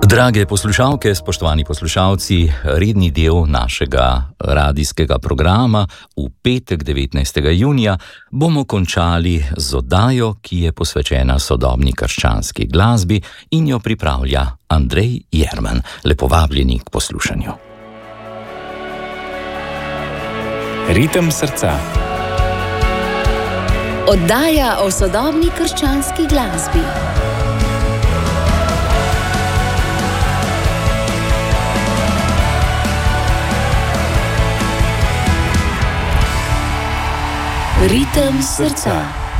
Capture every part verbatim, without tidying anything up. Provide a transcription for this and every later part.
Drage poslušalke, spoštovani poslušalci, redni del našega radijskega programa v petek devetnajstega junija bomo končali z oddajo, ki je posvečena sodobni krščanski glasbi in jo pripravlja Andrej Jerman. Lepo vabljeni k poslušanju. Ritem srca. Oddaja o sodobni krščanski glasbi. Ritem srca.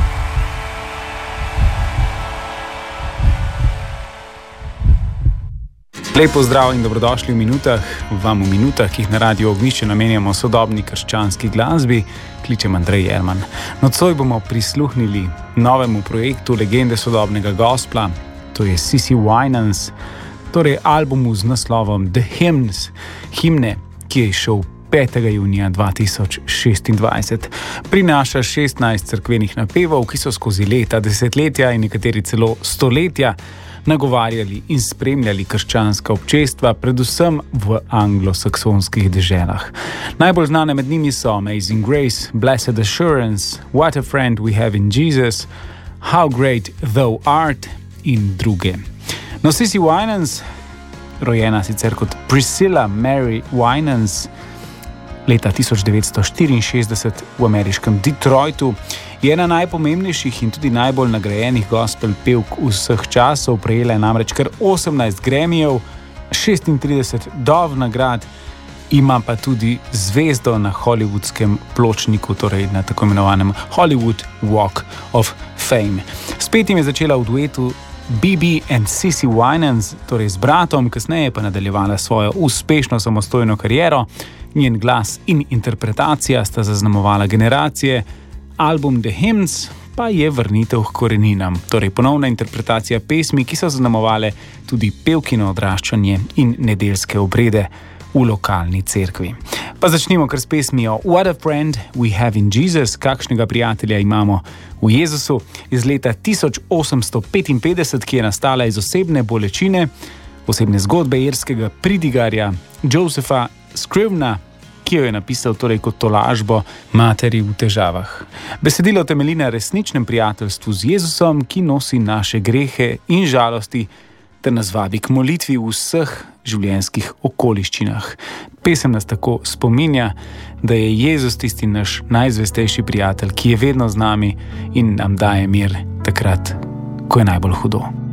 Lep pozdrav in dobrodošli v minutah, vam v minutah, ki jih na Radiu Ognjišče namenjamo sodobni krščanski glasbi, kličem Andrej Jerman. Nocoj bomo prisluhnili novemu projektu legende sodobnega gospla, to je Sissy Winans, torej albumu z naslovom The Hymns, himne, ki je šel petega junija dva tisoč šestindvajset. Prinaša šestnajst cerkvenih napevov, ki so skozi leta, desetletja in nekateri celo stoletja nagovarjali in spremljali krščanska občestva, predvsem v anglosaksonskih deželah. Najbolj znane med njimi so Amazing Grace, Blessed Assurance, What a Friend We Have in Jesus, How Great Thou Art in druge. No, Sissy Winans, rojena sicer kot Priscilla Mary Winans, leta tisoč devetsto štiriinšestdeset v ameriškem Detroitu, je ena najpomembnejših in tudi najbolj nagrajenih gospel pevk vseh časov, prejela je namreč kar osemnajst Grammyjev, šestintrideset Dove nagrad, ima pa tudi zvezdo na hollywoodskem pločniku, torej na tako imenovanem Hollywood Walk of Fame. Spet jim je začela v duetu B B and Sissy Winans, torej z bratom, kasneje pa nadaljevala svojo uspešno samostojno kariero. Njen glas in interpretacija sta zaznamovala generacije, album The Hymns pa je vrnitev k koreninam, torej ponovna interpretacija pesmi, ki so zaznamovale tudi pevkino odraščanje in nedeljske obrede v lokalni cerkvi. Pa začnimo kar s pesmijo What a Friend We Have in Jesus, kakšnega prijatelja imamo v Jezusu, iz leta tisoč osemsto petinpetdeset, ki je nastala iz osebne bolečine, osebne zgodbe irskega pridigarja Josepha Scrivna, ki jo je napisal torej kot tolažbo materi v težavah. Besedilo temelji na resničnem prijateljstvu z Jezusom, ki nosi naše grehe in žalosti, ter nas vabi k molitvi v vseh življenjskih okoliščinah. Pesem nas tako spominja, da je Jezus tisti naš najzvestejši prijatelj, ki je vedno z nami in nam daje mir takrat, ko je najbolj hudo.